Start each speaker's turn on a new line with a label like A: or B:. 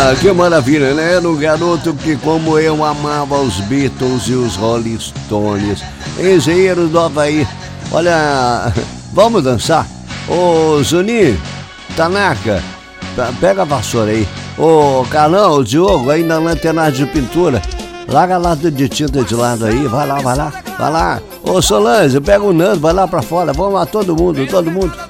A: que maravilha, né? Era um garoto que, como eu, amava os Beatles e os Rolling Stones. Engenheiros do Havaí. Olha, vamos dançar? Ô, Zuninho, Tanaka, pega a vassoura aí. Ô, Carlão, o Diogo, aí na lanterna de pintura. Larga lata de tinta de lado aí, vai lá. Ô, Solange, pega o Nando, vai lá pra fora. Vamos lá, todo mundo.